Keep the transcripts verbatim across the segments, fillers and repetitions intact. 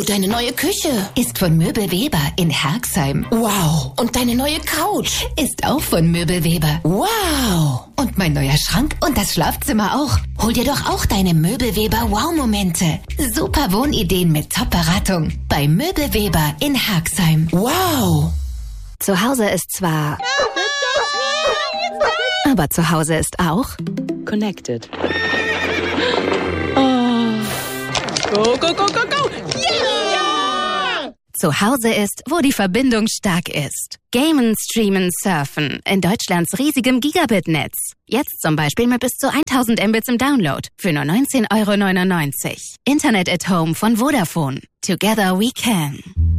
Oh, deine neue Küche Ist von Möbel Weber in Herxheim. Wow. Und deine neue Couch Ist auch von Möbel Weber. Wow. Und mein neuer Schrank und das Schlafzimmer auch. Hol dir doch auch deine Möbel Weber Wow-Momente. Super Wohnideen mit Top-Beratung. Bei Möbel Weber in Herxheim. Wow. Zu Hause ist zwar... Aber zu Hause ist auch... Connected. Oh. Go, go, go, go, go! Yeah! Zu Hause ist, wo die Verbindung stark ist. Gamen, streamen, surfen. In Deutschlands riesigem Gigabit-Netz. Jetzt zum Beispiel mit bis zu tausend Mbits im Download. Für nur neunzehn Euro neunundneunzig. Internet at Home von Vodafone. Together we can.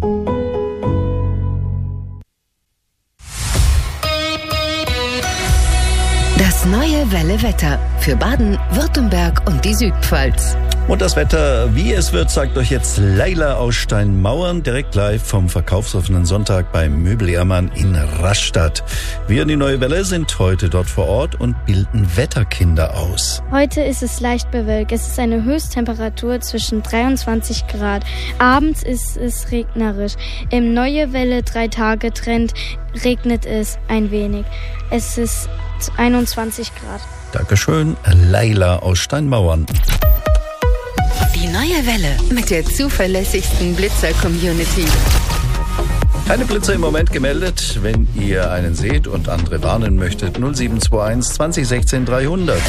Das neue Welle Wetter für Baden, Württemberg und die Südpfalz. Und das Wetter, wie es wird, sagt euch jetzt Leila aus Steinmauern, direkt live vom verkaufsoffenen Sonntag beim Möbel Ehrmann in Rastatt. Wir in die Neue Welle sind heute dort vor Ort und bilden Wetterkinder aus. Heute ist es leicht bewölkt. Es ist eine Höchsttemperatur zwischen dreiundzwanzig Grad. Abends ist es regnerisch. Im Neue Welle drei Tage Trend regnet es ein wenig. Es ist einundzwanzig Grad. Dankeschön, Leila aus Steinmauern. Die Neue Welle mit der zuverlässigsten Blitzer-Community. Keine Blitzer im Moment gemeldet. Wenn ihr einen seht und andere warnen möchtet, null sieben zwei eins zwanzig sechzehn dreihundert.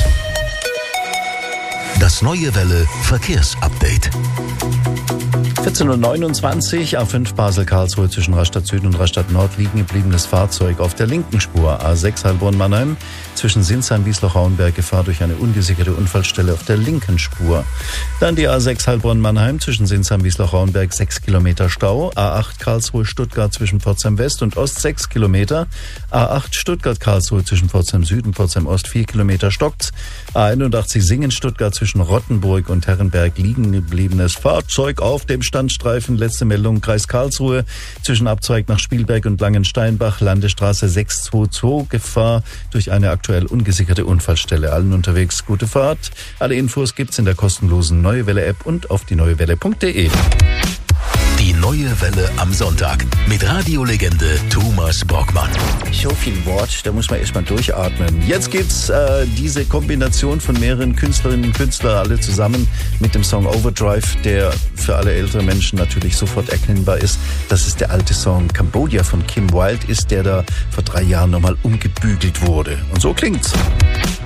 Das Neue Welle Verkehrsupdate. vierzehn Uhr neunundzwanzig, A fünf Basel-Karlsruhe zwischen Rastatt Süd und Rastatt Nord liegen gebliebenes Fahrzeug auf der linken Spur. A sechs Heilbronn-Mannheim zwischen Sinsheim-Wiesloch-Hauenberg Gefahr durch eine ungesicherte Unfallstelle auf der linken Spur. Dann die A sechs Heilbronn-Mannheim zwischen Sinsheim-Wiesloch-Hauenberg sechs Kilometer Stau. A acht Karlsruhe-Stuttgart zwischen Pforzheim West und Ost sechs Kilometer. A acht Stuttgart-Karlsruhe zwischen Pforzheim Süd und Pforzheim Ost vier Kilometer stockt's. A einundachtzig Singen-Stuttgart zwischen Rottenburg und Herrenberg liegen gebliebenes Fahrzeug auf dem Standstreifen. Letzte Meldung, Kreis Karlsruhe zwischen Abzweig nach Spielberg und Langensteinbach, Landesstraße sechs zwei zwei, Gefahr durch eine aktuell ungesicherte Unfallstelle. Allen unterwegs gute Fahrt. Alle Infos gibt's in der kostenlosen Neue Welle App und auf die neue welle punkt de. Die Neue Welle am Sonntag mit Radiolegende Thomas Borgmann. So viel Wort, da muss man erstmal durchatmen. Jetzt gibt's äh, diese Kombination von mehreren Künstlerinnen und Künstlern, alle zusammen mit dem Song Overdrive, der für alle älteren Menschen natürlich sofort erkennbar ist. Das ist der alte Song Cambodia von Kim Wilde, ist der da vor drei Jahren nochmal umgebügelt wurde. Und so klingt's.